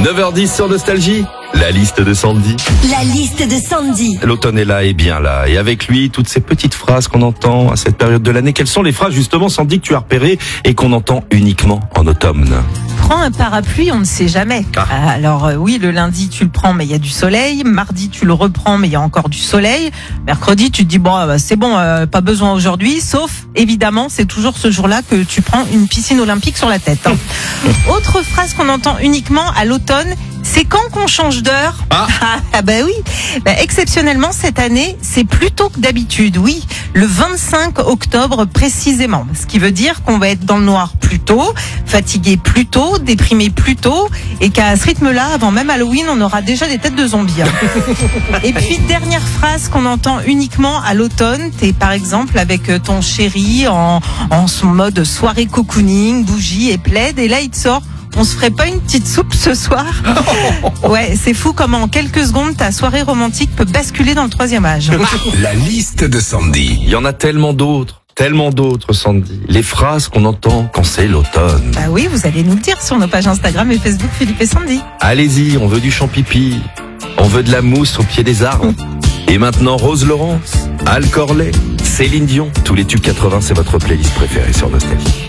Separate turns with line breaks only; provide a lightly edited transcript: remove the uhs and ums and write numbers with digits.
9h10 sur Nostalgie, la liste de Sandy.
La liste de Sandy.
L'automne est là et bien là. Et avec lui, toutes ces petites phrases qu'on entend à cette période de l'année. Quelles sont les phrases justement, Sandy, que tu as repérées et qu'on entend uniquement en automne?
Prends un parapluie, on ne sait jamais. Alors oui, le lundi tu le prends mais il y a du soleil, mardi tu le reprends mais il y a encore du soleil, mercredi tu te dis bon c'est bon, pas besoin aujourd'hui, sauf évidemment c'est toujours ce jour-là que tu prends une piscine olympique sur la tête. Autre phrase qu'on entend uniquement à l'automne, c'est quand qu'on change d'heure. Bah oui, exceptionnellement cette année c'est plus tôt que d'habitude, oui, le 25 octobre précisément, ce qui veut dire qu'on va être dans le noir plus tôt, fatigué plus tôt, déprimé plus tôt, et qu'à ce rythme-là, avant même Halloween, on aura déjà des têtes de zombies. Et puis dernière phrase qu'on entend uniquement à l'automne, t'es par exemple avec ton chéri en son mode soirée cocooning, bougie et plaid, et là il te sort: on se ferait pas une petite soupe ce soir? Ouais, c'est fou comment en quelques secondes ta soirée romantique peut basculer dans le troisième âge.
La liste de Sandy.
Il y en a tellement d'autres, Sandy. Les phrases qu'on entend quand c'est l'automne.
Bah oui, vous allez nous le dire sur nos pages Instagram et Facebook Philippe et Sandy.
Allez-y, on veut du champipi, on veut de la mousse au pied des arbres. Et maintenant, Rose Laurence, Al Corley, Céline Dion, tous les tubes 80, c'est votre playlist préférée sur Nostalgie.